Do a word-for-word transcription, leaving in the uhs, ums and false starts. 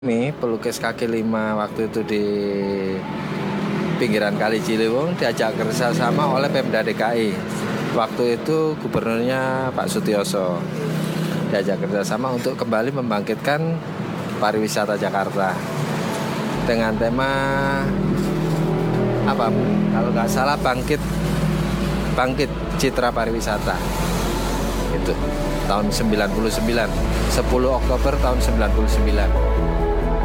Ini pelukis kaki lima waktu itu di pinggiran Kali Ciliwung diajak kerjasama oleh Pemda D K I. Waktu itu gubernurnya Pak Sutioso. Diajak kerjasama untuk kembali membangkitkan pariwisata Jakarta dengan tema apa? Kalau nggak salah bangkit bangkit citra pariwisata. Itu tahun sembilan puluh sembilan, sepuluh Oktober tahun sembilan puluh sembilan.